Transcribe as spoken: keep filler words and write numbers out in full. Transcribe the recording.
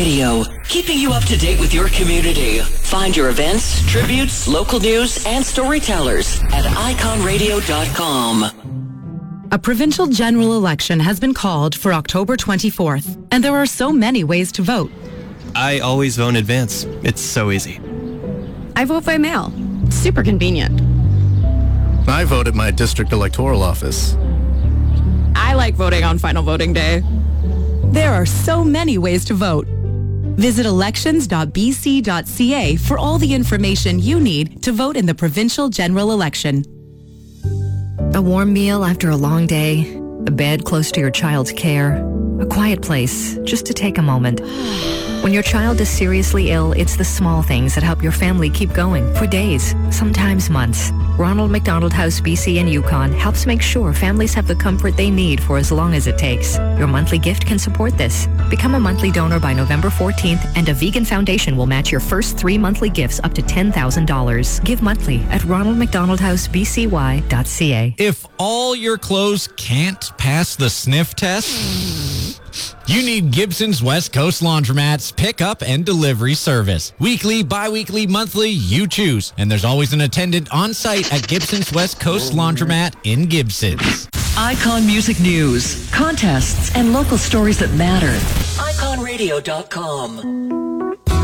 Radio, keeping you up to date with your community. Find your events, tributes, local news, and storytellers at icon radio dot com. A provincial general election has been called for October twenty-fourth, and there are so many ways to vote. I always vote in advance. It's so easy. I vote by mail. Super convenient. I vote at my district electoral office. I like voting on final voting day. There are so many ways to vote. Visit elections dot b c dot c a for all the information you need to vote in the provincial general election. A warm meal after a long day, a bed close to your child's care, a quiet place just to take a moment. When your child is seriously ill, it's the small things that help your family keep going for days, sometimes months. Ronald McDonald House B C in Yukon helps make sure families have the comfort they need for as long as it takes. Your monthly gift can support this. Become a monthly donor by November fourteenth, and a vegan foundation will match your first three monthly gifts up to ten thousand dollars. Give monthly at ronald mcdonald house b c y dot c a. If all your clothes can't pass the sniff test, you need Gibson's West Coast Laundromat's pickup and delivery service. Weekly, bi-weekly, monthly, you choose. And there's always an attendant on site at Gibson's West Coast Laundromat in Gibson's. Icon Music News, contests, and local stories that matter. icon radio dot com.